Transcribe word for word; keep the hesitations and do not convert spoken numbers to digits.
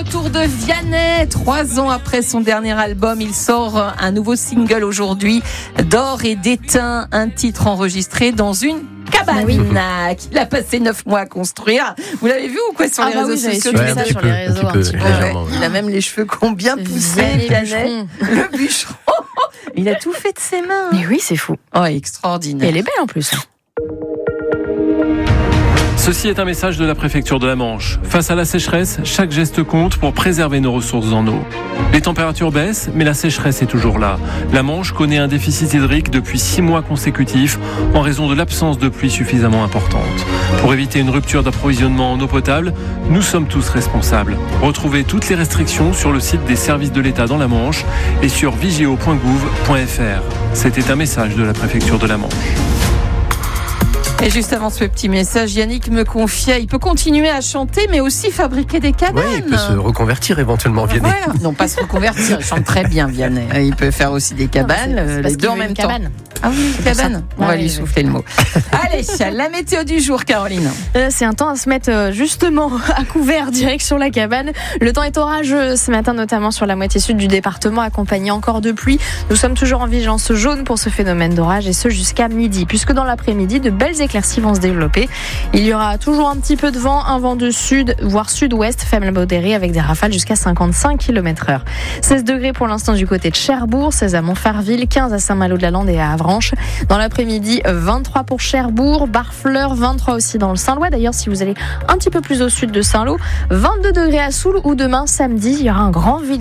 retour de Vianney. Trois ans après son dernier album, il sort un nouveau single aujourd'hui, D'or et d'étain, un titre enregistré dans une cabane oui. qu'il a passé neuf mois à construire. Vous l'avez vu ou quoi sur ah les bah réseaux oui, sociaux ouais, ça sur peu, les réseaux un petit peu, un petit peu. Ouais, il a même les cheveux qui ont bien poussé. Vianney, le bûcheron. Il a tout fait de ses mains. Mais oui, c'est fou. Oh, extraordinaire. Et elle est belle en plus. Ceci est un message de la préfecture de la Manche. Face à la sécheresse, chaque geste compte pour préserver nos ressources en eau. Les températures baissent, mais la sécheresse est toujours là. La Manche connaît un déficit hydrique depuis six mois consécutifs en raison de l'absence de pluie suffisamment importante. Pour éviter une rupture d'approvisionnement en eau potable, nous sommes tous responsables. Retrouvez toutes les restrictions sur le site des services de l'État dans la Manche et sur vigeo point gouv point f r. C'était un message de la préfecture de la Manche. Et juste avant ce petit message, Yannick me confiait, il peut continuer à chanter, mais aussi fabriquer des cabanes. Oui, il peut se reconvertir éventuellement, Vianney. Voilà. Non, pas se reconvertir, il chante très bien, Vianney. Il peut faire aussi des cabanes, non, c'est, c'est les deux en même temps. Cabane. Ah oui, une cabane. On ah va oui, lui oui. souffler le mot. Allez, la météo du jour, Caroline. Euh, c'est un temps à se mettre euh, justement à couvert, direction la cabane. Le temps est orageux ce matin, notamment sur la moitié sud du département, accompagné encore de pluie. Nous sommes toujours en vigilance jaune pour ce phénomène d'orage, et ce jusqu'à midi, puisque dans l'après-midi, de belles éclaircies vont se développer. Il y aura toujours un petit peu de vent, un vent de sud, voire sud-ouest, faible modéré, avec des rafales jusqu'à cinquante-cinq kilomètres heure. seize degrés pour l'instant du côté de Cherbourg, seize à Montfarville, quinze à Saint-Malo-de-la-Lande et à Avranches. Dans l'après-midi, vingt-trois pour Cherbourg, Barfleur, vingt-trois aussi dans le Saint-Lois. D'ailleurs, si vous allez un petit peu plus au sud de Saint-Lô, vingt-deux degrés à Soule, où demain, samedi, il y aura un grand vide.